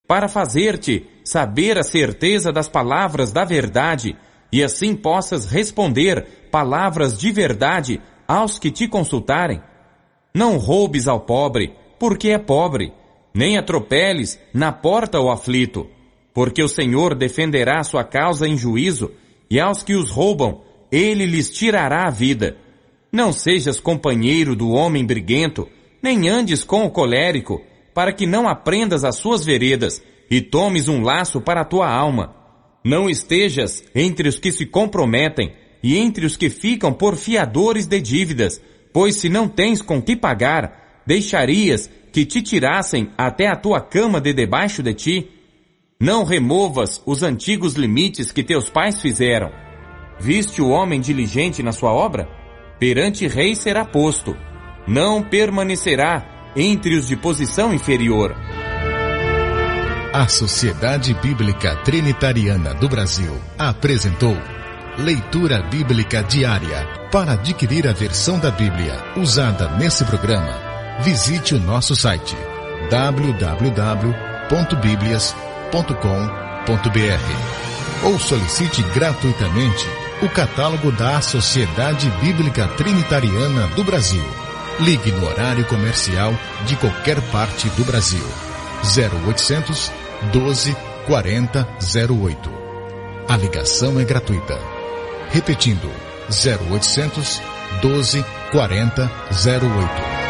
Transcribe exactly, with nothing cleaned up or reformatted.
para fazer-te saber a certeza das palavras da verdade, e assim possas responder palavras de verdade aos que te consultarem. Não roubes ao pobre, porque é pobre, nem atropeles na porta o aflito, porque o Senhor defenderá sua causa em juízo, e aos que os roubam, ele lhes tirará a vida. Não sejas companheiro do homem briguento, nem andes com o colérico, para que não aprendas as suas veredas, e tomes um laço para a tua alma. Não estejas entre os que se comprometem, e entre os que ficam por fiadores de dívidas, pois se não tens com que pagar, deixarias que te tirassem até a tua cama de debaixo de ti? Não removas os antigos limites que teus pais fizeram. Viste o homem diligente na sua obra? Perante rei será posto. Não permanecerá entre os de posição inferior. A Sociedade Bíblica Trinitariana do Brasil apresentou Leitura Bíblica Diária. Para adquirir a versão da Bíblia usada nesse programa, visite o nosso site w w w ponto biblias ponto com ponto b r ou solicite gratuitamente o catálogo da Sociedade Bíblica Trinitariana do Brasil. Ligue no horário comercial de qualquer parte do Brasil. zero oitocentos, doze, quarenta, zero oito. A ligação é gratuita. Repetindo, zero oitocentos, doze, quarenta, zero oito.